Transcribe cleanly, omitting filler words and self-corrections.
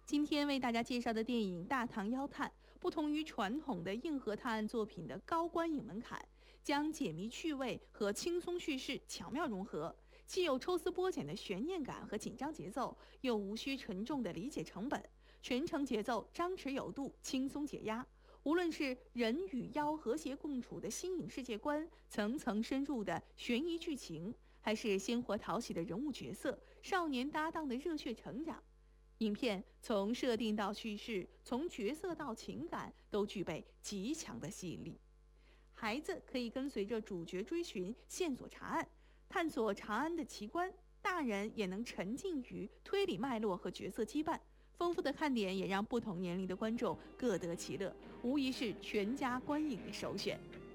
今天为大家介绍的电影《大唐妖探》，不同于传统的硬核探案作品的高观影门槛，将解谜趣味和轻松叙事巧妙融合，既有抽丝剥茧的悬念感和紧张节奏，又无需沉重的理解成本，全程节奏张弛有度，轻松解压。无论是人与妖和谐共处的新颖世界观，层层深入的悬疑剧情，还是鲜活讨喜的人物角色、少年搭档的热血成长，影片从设定到叙事，从角色到情感，都具备极强的吸引力。孩子可以跟随着主角追寻线索查案，探索查案的奇观；大人也能沉浸于推理脉络和角色羁绊。丰富的看点也让不同年龄的观众各得其乐，无疑是全家观影的首选。